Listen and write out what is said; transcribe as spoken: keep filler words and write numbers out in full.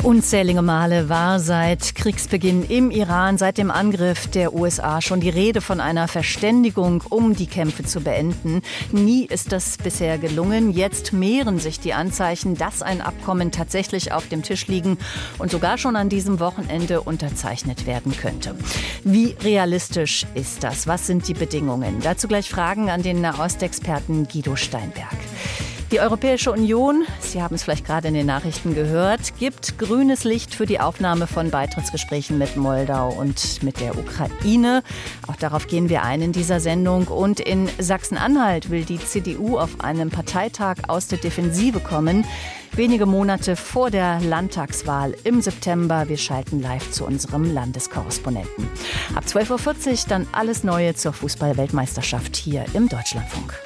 Unzählige Male war seit Kriegsbeginn im Iran, seit dem Angriff der U S A schon die Rede von einer Verständigung, um die Kämpfe zu beenden. Nie ist das bisher gelungen. Jetzt mehren sich die Anzeichen, dass ein Abkommen tatsächlich auf dem Tisch liegen und sogar schon an diesem Wochenende unterzeichnet werden könnte. Wie realistisch ist das? Was sind die Bedingungen? Dazu gleich Fragen an den Nahostexperten Guido Steinberg. Die Europäische Union, Sie haben es vielleicht gerade in den Nachrichten gehört, gibt grünes Licht für die Aufnahme von Beitrittsgesprächen mit Moldau und mit der Ukraine. Auch darauf gehen wir ein in dieser Sendung. Und in Sachsen-Anhalt will die C D U auf einem Parteitag aus der Defensive kommen. Wenige Monate vor der Landtagswahl im September. Wir schalten live zu unserem Landeskorrespondenten. Ab zwölf Uhr vierzig dann alles Neue zur Fußball-Weltmeisterschaft hier im Deutschlandfunk.